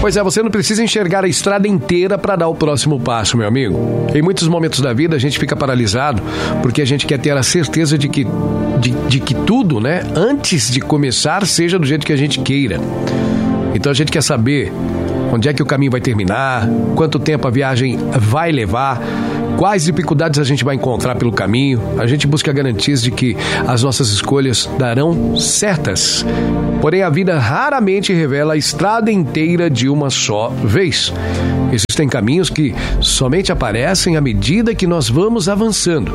Pois é, você não precisa enxergar a estrada inteira para dar o próximo passo, meu amigo. Em muitos momentos da vida a gente fica paralisado porque a gente quer ter a certeza de que tudo, né, antes de começar, seja do jeito que a gente queira. Então a gente quer saber onde é que o caminho vai terminar, quanto tempo a viagem vai levar, quais dificuldades a gente vai encontrar pelo caminho. A gente busca garantias de que as nossas escolhas darão certas. Porém, a vida raramente revela a estrada inteira de uma só vez. Existem caminhos que somente aparecem à medida que nós vamos avançando.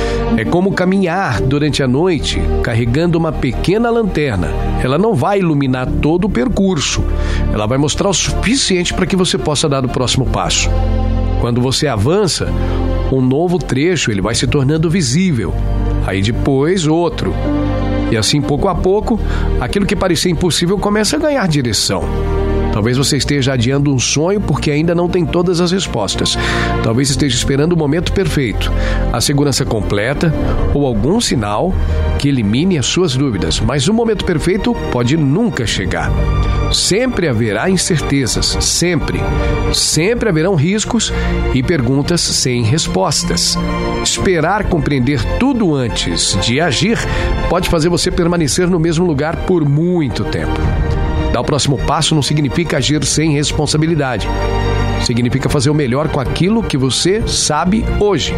É como caminhar durante a noite carregando uma pequena lanterna. Ela não vai iluminar todo o percurso. Ela vai mostrar o suficiente para que você possa dar o próximo passo. Quando você avança, um novo trecho ele vai se tornando visível. Aí depois outro. E assim, pouco a pouco, aquilo que parecia impossível começa a ganhar direção. Talvez você esteja adiando um sonho porque ainda não tem todas as respostas. Talvez esteja esperando o momento perfeito, a segurança completa ou algum sinal que elimine as suas dúvidas. Mas o momento perfeito pode nunca chegar. Sempre haverá incertezas, sempre. Sempre haverão riscos e perguntas sem respostas. Esperar compreender tudo antes de agir pode fazer você permanecer no mesmo lugar por muito tempo. Dar o próximo passo não significa agir sem responsabilidade. Significa fazer o melhor com aquilo que você sabe hoje.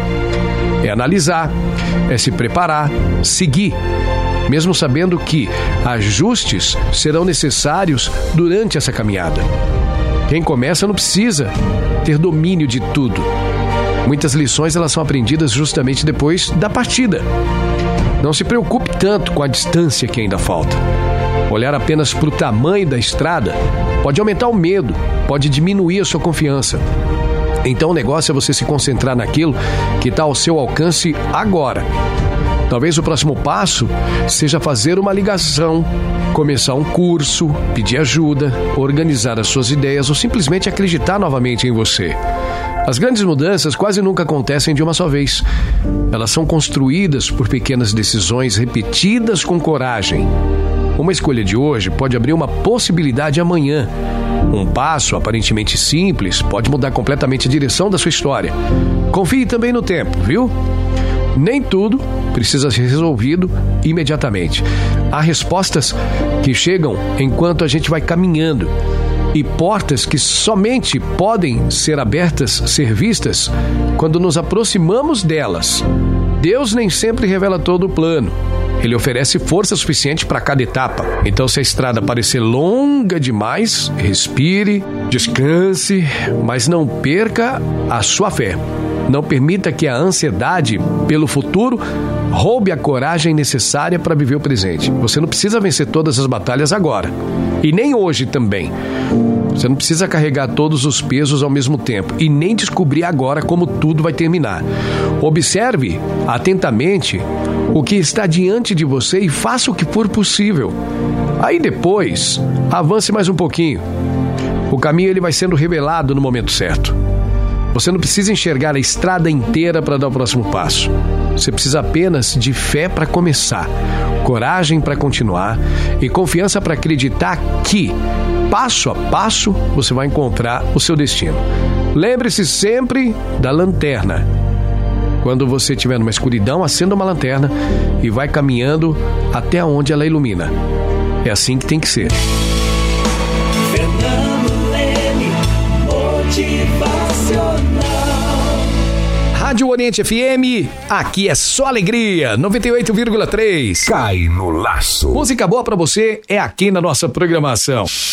É analisar, é se preparar, seguir, mesmo sabendo que ajustes serão necessários durante essa caminhada. Quem começa não precisa ter domínio de tudo. Muitas lições elas são aprendidas justamente depois da partida. Não se preocupe tanto com a distância que ainda falta. Olhar apenas para o tamanho da estrada pode aumentar o medo, pode diminuir a sua confiança. Então o negócio é você se concentrar naquilo que está ao seu alcance agora. Talvez o próximo passo seja fazer uma ligação, começar um curso, pedir ajuda, organizar as suas ideias ou simplesmente acreditar novamente em você. As grandes mudanças quase nunca acontecem de uma só vez. Elas são construídas por pequenas decisões repetidas com coragem. Uma escolha de hoje pode abrir uma possibilidade amanhã. Um passo aparentemente simples pode mudar completamente a direção da sua história. Confie também no tempo, viu? Nem tudo precisa ser resolvido imediatamente. Há respostas que chegam enquanto a gente vai caminhando e portas que somente podem ser abertas, ser vistas, quando nos aproximamos delas. Deus nem sempre revela todo o plano. Ele oferece força suficiente para cada etapa. Então, se a estrada parecer longa demais, respire, descanse, mas não perca a sua fé. Não permita que a ansiedade pelo futuro roube a coragem necessária para viver o presente. Você não precisa vencer todas as batalhas agora. E nem hoje também. Você não precisa carregar todos os pesos ao mesmo tempo e nem descobrir agora como tudo vai terminar. Observe atentamente o que está diante de você e faça o que for possível. Aí depois, avance mais um pouquinho. O caminho ele vai sendo revelado no momento certo. Você não precisa enxergar a estrada inteira para dar o próximo passo. Você precisa apenas de fé para começar, coragem para continuar e confiança para acreditar que, passo a passo, você vai encontrar o seu destino. Lembre-se sempre da lanterna. Quando você estiver numa escuridão, acenda uma lanterna e vai caminhando até onde ela ilumina. É assim que tem que ser. Fernando Leme, motivacional. Rádio Oriente FM, aqui é só alegria, 98,3. Cai no laço. Música boa pra você é aqui na nossa programação.